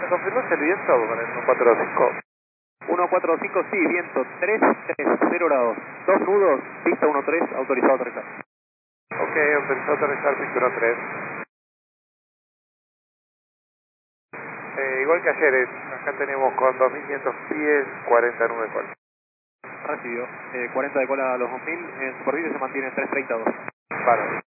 ¿confirmás el viento con el 145? 145, sí, viento 330 grados. 2 nudos, pista 13, autorizado a aterrizar. Ok, autorizado a aterrizar, pista 13. Igual que ayer, acá tenemos con 2500 pies, 40 nube cola. Recibido. 40 de cola a los 2000, en superficie se mantiene 332. Vale.